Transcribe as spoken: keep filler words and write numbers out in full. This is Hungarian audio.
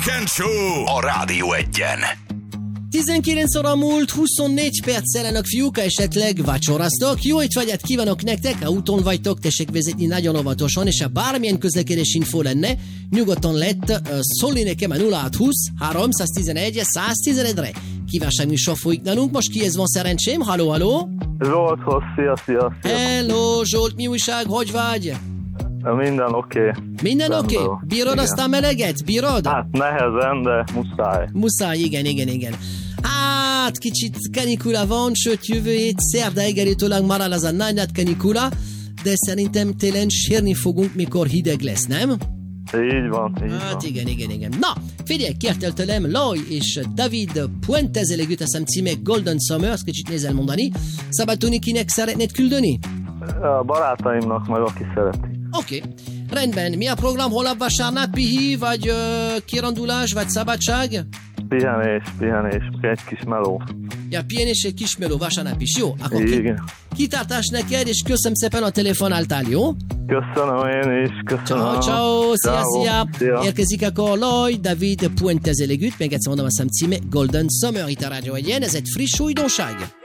Can Show a Rádió Egyen. tizenkilenc óra múlt, huszonnégy perccel ennek fiúk, esetleg vacsoraztok. Jó étvágyat kívánok nektek, ha úton vagytok, tessék vezetni nagyon óvatosan, és ha bármilyen közlekedés info lenne, nyugodtan lehet uh, szólni nekem a nulla hatszázhúsz háromszáztizenegy száztizenegyre. Kívánság műsor folyik nálunk, most kihez van szerencsém? Halló, halló! Zsolthoz, szia, szia, szia. Hello, Zsolt, mi újság, hogy vagy? Minden oké. Okay. Minden oké? Okay? Bírod igen. Aztán meleget? Bírod? Hát nehezen, de muszáj. Muszáj, igen, igen, igen. Hát, kicsit kanikula van, sőt jövő hét szerdáig előtőleg marad az a nagy kanikula, de szerintem télen sírni fogunk, mikor hideg lesz, nem? Így van, így Hát van. igen, igen, igen. Na, figyelj, kértél tőlem Loy és David Puente-Zelegüt, azt hiszem címe Golden Summer, azt kicsit nézel mondani. Szabadulni kinek szeretnéd küldeni? A barátaimnak meg, aki szereti. Oké, okay. Rendben. Mi a program? Holnap vasárnap, pihi, vagy uh, kirandulás, vagy szabadság? Pihenés, pihenés, egy kis meló. Ja, pihenés, egy kis meló, vasárnap is, jó? Akkor igen. Ki, kitartás neked, és köszönöm szépen a telefonáltál, jó? Köszönöm én is, köszönöm. Ciao, ciao, szia, Ciao. szia. Szia. Érkezik akkor Loy, David Puente-Zelegüt, még egyszer mondom, azt hiszem címe Golden Summer itt a Rádió Egyen, ez egy friss újdonság.